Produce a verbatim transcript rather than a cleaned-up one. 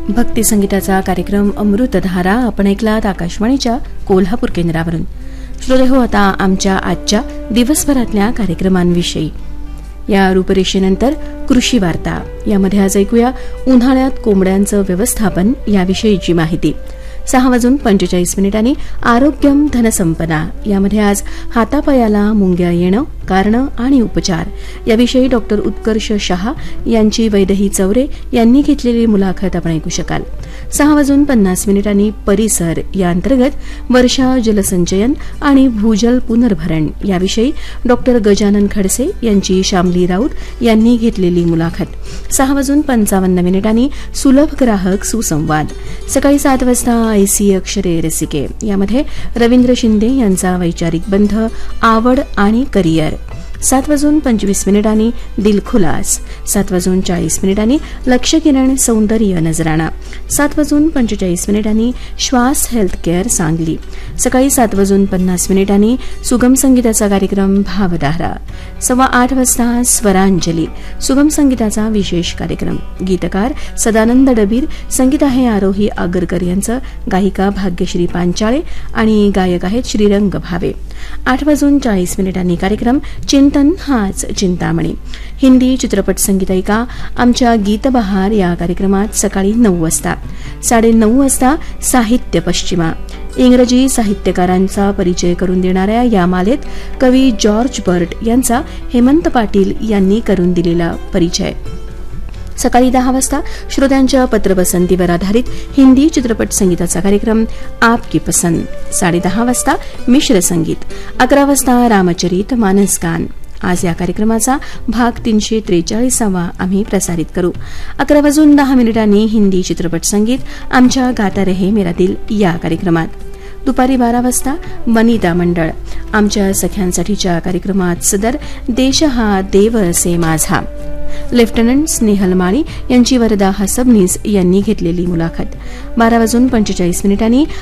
भक्ती संगीताचा कार्यक्रम अमृतधारा आपण ऐकलात आकाशवाणीच्या कोल्हापूर केंद्रावरून. श्रोतेहो, आता आमच्या आजच्या दिवसभरातल्या कार्यक्रमांविषयी. या रूपरेषेनंतर कृषी वार्ता, यामध्ये आज ऐकूया उन्हाळ्यात कोंबड्यांचं व्यवस्थापन याविषयीची माहिती. सहा वाजून पंचेचाळीस मिनिटांनी आरोग्यम धनसंपदा, यामध्ये आज हातापायाला मुंग्या येणं, कारणं आणि उपचार याविषयी डॉक्टर उत्कर्ष शहा यांची वैदेही चौरे यांनी घेतलेली मुलाखत आपण ऐकू शकाल. सहा वाजून पन्नास मिनिटांनी परिसर या अंतर्गत वर्षा जलसंचयन आणि भूजल पुनर्भरण याविषयी डॉक्टर गजानन खडसे यांची श्यामली राऊत यांनी घेतलेली मुलाखत. सहा वाजून पंचावन्न मिनिटांनी सुलभ ग्राहक सुसंवाद. सकाळी सात वाजता आयसी अक्षरे रसिके, यामध्ये रवींद्र शिंदे यांचा वैचारिक बंध, आवड आणि करिअर. सात वाजून पंचवीस मिनिटांनी दिलखुलास. सात वाजून चाळीस मिनिटांनी लक्षकिरण सौंदर्य नजराणा. सात वाजून पंचेचाळीस मिनिटांनी श्वास हेल्थ केअर सांगली. सकाळी सात वाजून पन्नास मिनिटांनी सुगम संगीताचा कार्यक्रम भावधारा. सव्वा आठ वाजता स्वरांजली, सुगम संगीताचा विशेष कार्यक्रम. गीतकार सदानंद डबीर, संगीत आहे आरोही आगरकर यांचं, गायिका भाग्यश्री पांचाळे आणि गायक आहेत श्रीरंग भावे. आठ वाजून चाळीस मिनिटांनी कार्यक्रम चिंतन हाच चिंतामणी. हिंदी चित्रपट संगीतायिका आमच्या गीतबहार या कार्यक्रमात सकाळी नऊ वाजता. साडेनऊ वाजता साहित्य पश्चिमा, इंग्रजी साहित्यकारांचा परिचय करून देणाऱ्या या मालेत कवी जॉर्ज बर्ट यांचा हेमंत पाटील यांनी करून दिलेला परिचय. सकाळी दहा वाजता श्रोत्यांच्या पत्रपसंतीवर आधारित हिंदी चित्रपट संगीताचा कार्यक्रम आपकी पसंद. साडेदहा वाजता मिश्र संगीत. अकरा वाजता रामचरित मानस गान. आज या कार्यक्रमाचा भाग तीनशे त्रेचाळीसावा आम्ही प्रसारित करू. अकरा वाजून दहा मिनिटांनी हिंदी चित्रपट संगीत आमच्या गाता रहे मेरा दिल या कार्यक्रमात. दुपारी बारा वाजता वनिता मंडळ, आमच्या सख्यांसाठीच्या कार्यक्रमात सदर देश हा देव असे माझा. लेफ्टनंट स्नेहल माळी यांची वरदा हसबनीस यांनी घेतलेली मुलाखत. बारा वाजून पंचेचाळीस मिनिटांनी